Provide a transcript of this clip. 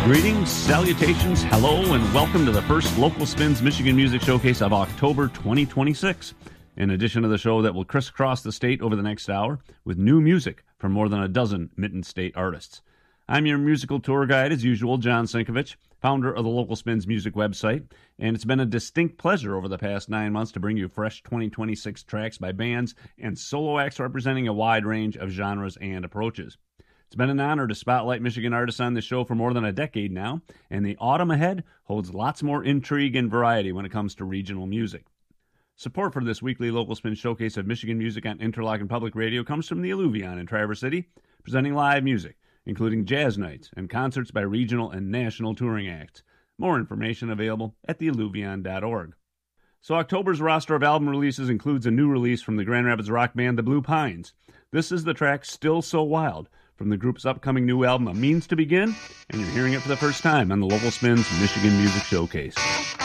Greetings, salutations, hello, and welcome to the first Local Spins Michigan Music Showcase of October 2026. In addition to the show that will crisscross the state over the next hour with new music from more than a dozen Mitten State artists. I'm your musical tour guide, as usual, John Sinkovich, founder of the Local Spins Music website, and it's been a distinct pleasure over the past 9 months to bring you fresh 2026 tracks by bands and solo acts representing a wide range of genres and approaches. It's been an honor to spotlight Michigan artists on this show for more than a decade now, and the autumn ahead holds lots more intrigue and variety when it comes to regional music. Support for this weekly Local Spin Showcase of Michigan music on Interlochen Public Radio comes from the Alluvion in Traverse City, presenting live music, including jazz nights and concerts by regional and national touring acts. More information available at thealluvion.org. So October's roster of album releases includes a new release from the Grand Rapids rock band The Blue Pines. This is the track Still So Wild from the group's upcoming new album A Means to Begin, and you're hearing it for the first time on the Local Spins Michigan Music Showcase.